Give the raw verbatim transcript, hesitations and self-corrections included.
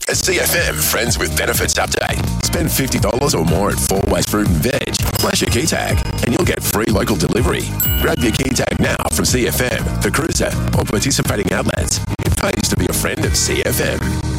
A C F M Friends with Benefits update. Spend fifty dollars or more at Four Ways Fruit and Veg. Flash your key tag and you'll get free local delivery. Grab your key tag now from C F M, The Cruiser or participating outlets. It pays to be a friend of C F M.